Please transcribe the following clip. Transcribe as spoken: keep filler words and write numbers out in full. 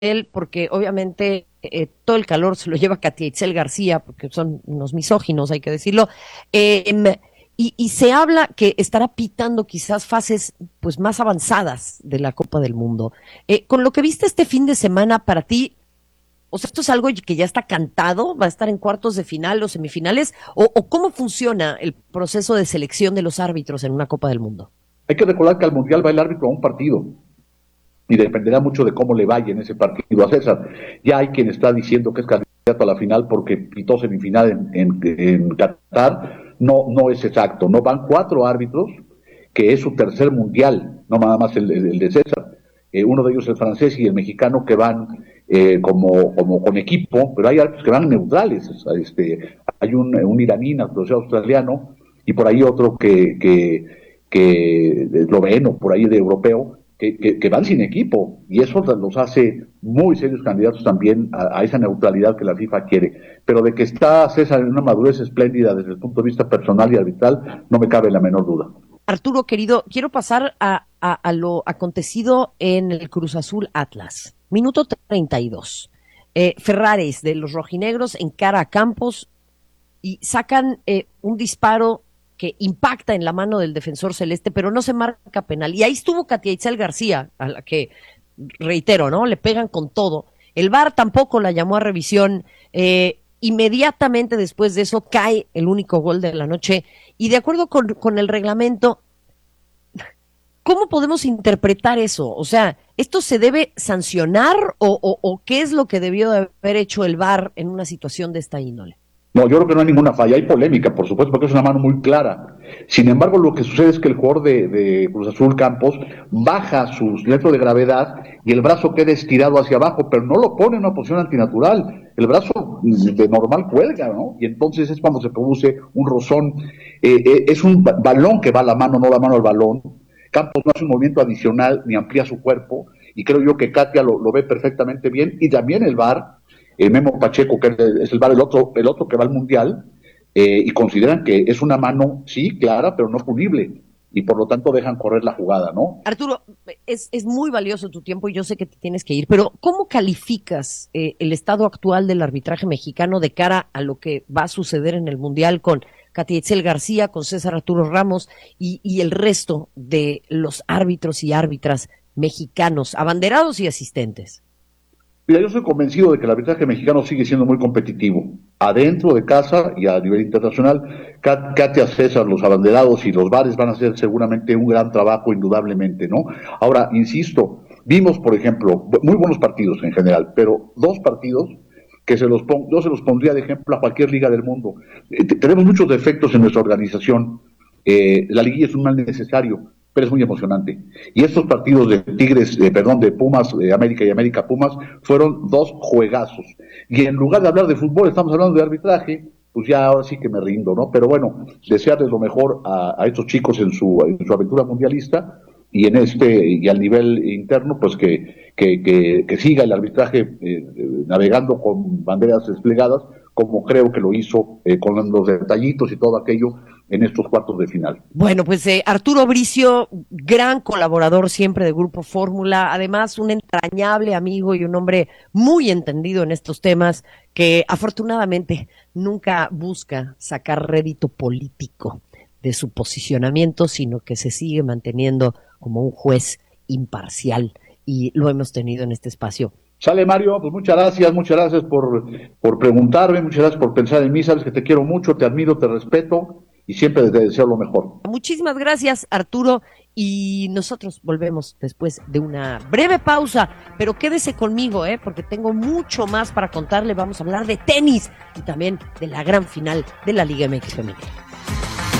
él, porque obviamente eh, todo el calor se lo lleva Katia Itzel García, porque son unos misóginos, hay que decirlo. Eh, y, y se habla que estará pitando quizás fases pues más avanzadas de la Copa del Mundo. Eh, con lo que viste este fin de semana, para ti, o sea, ¿esto es algo que ya está cantado? ¿Va a estar en cuartos de final o semifinales? ¿O, o cómo funciona el proceso de selección de los árbitros en una Copa del Mundo? Hay que recordar que al Mundial va el árbitro a un partido y dependerá mucho de cómo le vaya en ese partido a César. Ya hay quien está diciendo que es candidato a la final porque pitó semifinal en, en, en Qatar. No, no es exacto. No van cuatro árbitros, que es su tercer Mundial, no nada más el, el, el de César. Eh, uno de ellos el francés y el mexicano que van eh, como, como con equipo, pero hay árbitros que van neutrales. Este, hay un, un iraní, naturalizado australiano, y por ahí otro que, que, que esloveno, por ahí de europeo, que, que, que van sin equipo, y eso los hace muy serios candidatos también a, a esa neutralidad que la FIFA quiere. Pero de que está César en una madurez espléndida desde el punto de vista personal y arbitral, no me cabe la menor duda. Arturo, querido, quiero pasar a, a, a lo acontecido en el Cruz Azul Atlas. Minuto treinta y dos. Eh, Ferraris de los rojinegros encara a Campos y sacan eh, un disparo que impacta en la mano del defensor celeste, pero no se marca penal. Y ahí estuvo Katia Itzel García, a la que, reitero, ¿no? Le pegan con todo. El V A R tampoco la llamó a revisión. Eh, inmediatamente después de eso cae el único gol de la noche. Y de acuerdo con, con el reglamento, ¿cómo podemos interpretar eso? O sea, ¿esto se debe sancionar o, o, o qué es lo que debió de haber hecho el V A R en una situación de esta índole? No, yo creo que no hay ninguna falla, hay polémica, por supuesto, porque es una mano muy clara. Sin embargo, lo que sucede es que el jugador de, de Cruz Azul Campos baja su centro de gravedad y el brazo queda estirado hacia abajo, pero no lo pone en una posición antinatural. El brazo de normal cuelga, ¿no? Y entonces es cuando se produce un rozón. Eh, eh, es un balón que va a la mano, no la mano al balón. Campos no hace un movimiento adicional ni amplía su cuerpo, y creo yo que Katia lo, lo ve perfectamente bien, y también el V A R. Eh, Memo Pacheco, que es el V A R, el otro, el otro que va al Mundial, eh, y consideran que es una mano, sí, clara, pero no punible, y por lo tanto dejan correr la jugada, ¿no? Arturo, es, es muy valioso tu tiempo y yo sé que te tienes que ir, pero ¿cómo calificas eh, el estado actual del arbitraje mexicano de cara a lo que va a suceder en el Mundial con Katia Itzel García, con César Arturo Ramos y, y el resto de los árbitros y árbitras mexicanos, abanderados y asistentes? Mira, yo soy convencido de que el arbitraje mexicano sigue siendo muy competitivo, adentro de casa y a nivel internacional. Katia, César, los abanderados y los bares van a hacer seguramente un gran trabajo, indudablemente, ¿no? Ahora, insisto, vimos, por ejemplo, muy buenos partidos en general, pero dos partidos que se los pon, yo se los pondría de ejemplo a cualquier liga del mundo. Eh, tenemos muchos defectos en nuestra organización. Eh, la liguilla es un mal necesario, pero es muy emocionante. Y estos partidos de Tigres, eh, perdón, de Pumas, de América y América Pumas, fueron dos juegazos. Y en lugar de hablar de fútbol, estamos hablando de arbitraje, pues ya ahora sí que me rindo, ¿no? Pero bueno, desearles lo mejor a, a estos chicos en su, en su aventura mundialista, y en este, y al nivel interno, pues que, que, que, que siga el arbitraje eh, navegando con banderas desplegadas, como creo que lo hizo eh, con los detallitos y todo aquello en estos cuartos de final. Bueno, pues eh, Arturo Bricio, gran colaborador siempre de Grupo Fórmula, además un entrañable amigo y un hombre muy entendido en estos temas, que afortunadamente nunca busca sacar rédito político de su posicionamiento, sino que se sigue manteniendo como un juez imparcial, y lo hemos tenido en este espacio. Sale, Mario, pues muchas gracias, muchas gracias por, por preguntarme, muchas gracias por pensar en mí, sabes que te quiero mucho, te admiro, te respeto y siempre te deseo lo mejor. Muchísimas gracias, Arturo, y nosotros volvemos después de una breve pausa, pero quédese conmigo, ¿eh? Porque tengo mucho más para contarle. Vamos a hablar de tenis y también de la gran final de la Liga M X Femenil.